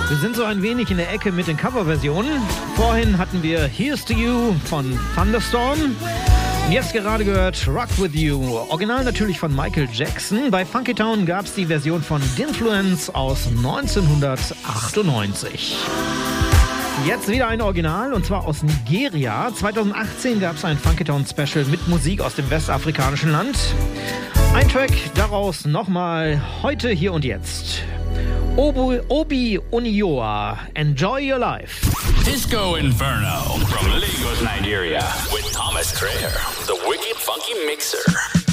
Wir sind so ein wenig in der Ecke mit den Coverversionen. Vorhin hatten wir Here's to You von Thunderstorm. Und jetzt gerade gehört Rock With You. Original natürlich von Michael Jackson. Bei Funky Town gab es die Version von Dinfluence aus 1998. Jetzt wieder ein Original, und zwar aus Nigeria. 2018 gab es ein Funky Town Special mit Musik aus dem westafrikanischen Land. Ein Track daraus nochmal heute, hier und jetzt. Obi Onioa, Enjoy Your Life. Disco Inferno from Lagos, Nigeria, with Thomas Creher, the wicked funky mixer.